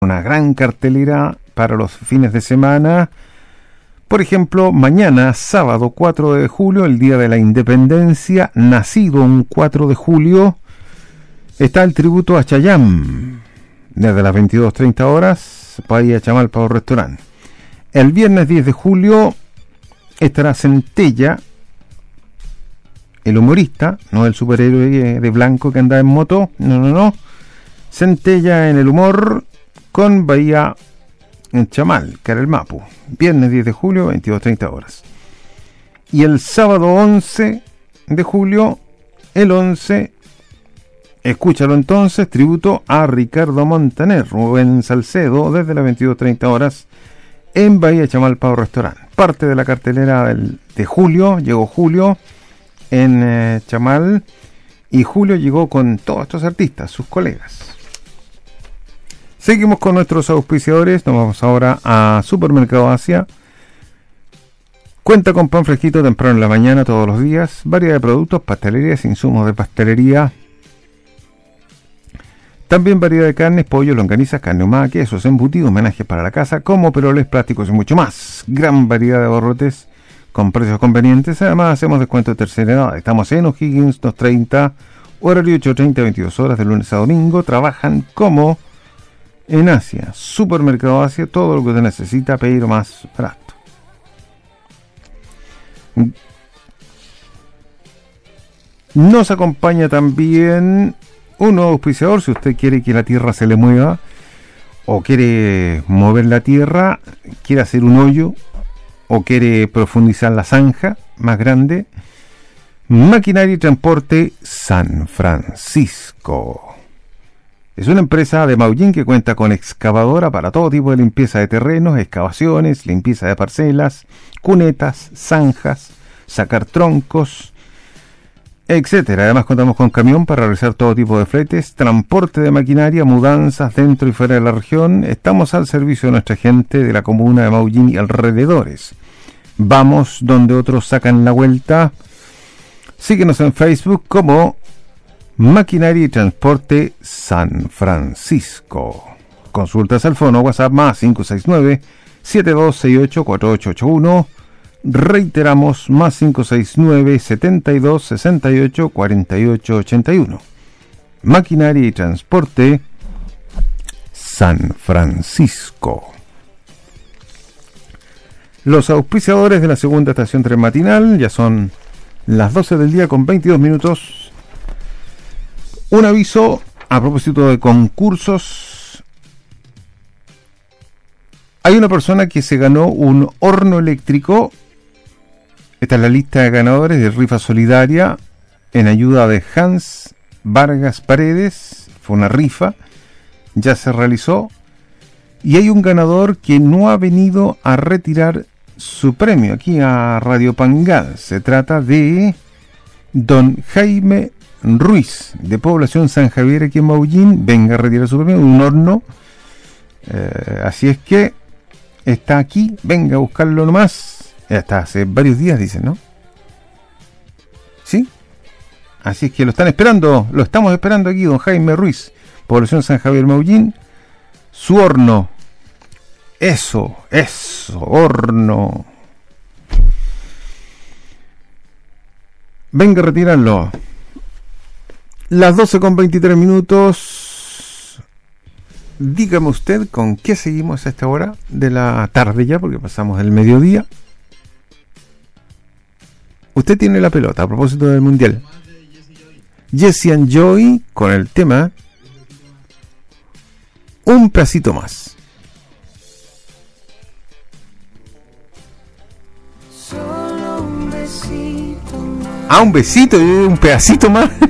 Una gran cartelera para los fines de semana. Por ejemplo, mañana, sábado 4 de julio, el Día de la Independencia, nacido un 4 de julio, está el tributo a Chayanne, desde las 22:30 horas, Bahía Chamal Pavo Restaurant. El viernes 10 de julio estará Centella, el humorista, no el superhéroe de blanco que anda en moto, no. Centella en el humor con Bahía en Chamal, que era el Mapu. Viernes 10 de julio, 22:30 horas. Y el sábado 11 de julio, el 11, escúchalo entonces, tributo a Ricardo Montaner, Rubén Salcedo, desde las 22:30 horas, en Bahía Chamal Pavo Restaurant. Parte de la cartelera de julio, llegó julio en Chamal, y julio llegó con todos estos artistas, sus colegas. Seguimos con nuestros auspiciadores. Nos vamos ahora a Supermercado Asia. Cuenta con pan fresquito temprano en la mañana todos los días, variedad de productos, pastelerías, insumos de pastelería. También variedad de carnes, pollo, longanizas, carne ahumada, quesos, embutidos, homenajes para la casa, como peroles, plásticos y mucho más. Gran variedad de abarrotes con precios convenientes. Además hacemos descuento de tercera edad. Estamos en O'Higgins 230, horario 8:30 a 22 horas de lunes a domingo. Trabajan como en Asia. Supermercado Asia, todo lo que usted necesita, pero más barato. Nos acompaña también un nuevo auspiciador. Si usted quiere que la tierra se le mueva, o quiere mover la tierra, quiere hacer un hoyo, o quiere profundizar la zanja más grande, Maquinaria y Transporte San Francisco. Es una empresa de Maullín que cuenta con excavadora para todo tipo de limpieza de terrenos, excavaciones, limpieza de parcelas, cunetas, zanjas, sacar troncos, etcétera. Además contamos con camión para realizar todo tipo de fletes, transporte de maquinaria, mudanzas dentro y fuera de la región. Estamos al servicio de nuestra gente de la comuna de Maullín y alrededores. Vamos donde otros sacan la vuelta. Síguenos en Facebook como Maquinaria y Transporte San Francisco. Consultas al fono WhatsApp más 569-7268-4881. Reiteramos, más 569-7268-4881. Maquinaria y Transporte San Francisco. Los auspiciadores de la segunda estación tren matinal, ya son las 12 del día con 22 minutos. Un aviso a propósito de concursos. Hay una persona que se ganó un horno eléctrico. Esta es la lista de ganadores de rifa solidaria en ayuda de Hans Vargas Paredes. Fue una rifa, ya se realizó. Y hay un ganador que no ha venido a retirar su premio aquí a Radio Pangal. Se trata de don Jaime Ruiz, de Población San Javier, aquí en Maullín. Venga a retirar su premio, un horno. Así es que está aquí, venga a buscarlo nomás. Hasta hace varios días, dicen, ¿no? ¿Sí? Así es que lo están esperando, lo estamos esperando aquí, don Jaime Ruiz, Población San Javier, Maullín. Su horno. Eso, horno. Venga a retirarlo. Las 12 con 23 minutos. Dígame usted con qué seguimos a esta hora de la tarde ya, porque pasamos el mediodía. Usted tiene la pelota a propósito del mundial. Jesse and Joy con el tema Un pedacito más. Solo un besito más. Ah, un besito y un pedacito más.